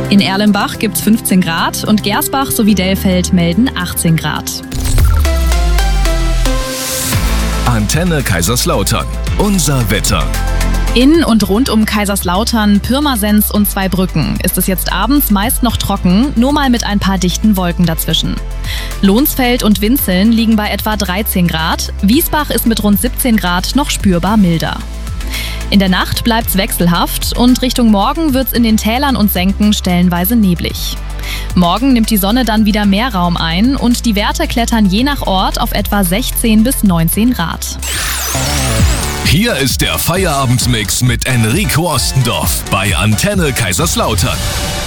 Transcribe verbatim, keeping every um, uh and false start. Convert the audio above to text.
In Erlenbach gibt's fünfzehn Grad und Gersbach sowie Dellfeld melden achtzehn Grad. Antenne Kaiserslautern. Unser Wetter. In und rund um Kaiserslautern, Pirmasens und Zweibrücken ist es jetzt abends meist noch trocken, nur mal mit ein paar dichten Wolken dazwischen. Lohnsfeld und Winzeln liegen bei etwa dreizehn Grad, Wiesbach ist mit rund siebzehn Grad noch spürbar milder. In der Nacht bleibt's wechselhaft und Richtung Morgen wird's in den Tälern und Senken stellenweise neblig. Morgen nimmt die Sonne dann wieder mehr Raum ein und die Werte klettern je nach Ort auf etwa sechzehn bis neunzehn Grad. Hier ist der Feierabendmix mit Enrico Ostendorf bei Antenne Kaiserslautern.